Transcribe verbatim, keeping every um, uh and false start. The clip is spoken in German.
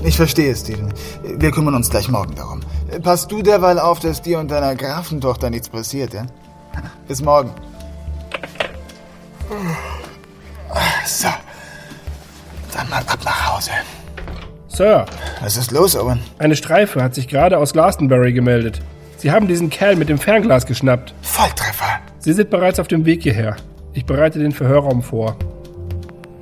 Ich verstehe, Steven. Wir kümmern uns gleich morgen darum. Passt du derweil auf, dass dir und deiner Grafentochter nichts passiert, ja? Bis morgen. So. Dann mal ab nach Hause. Sir. Was ist los, Owen? Eine Streife hat sich gerade aus Glastonbury gemeldet. Sie haben diesen Kerl mit dem Fernglas geschnappt. Volltreffer. Sie sind bereits auf dem Weg hierher. Ich bereite den Verhörraum vor.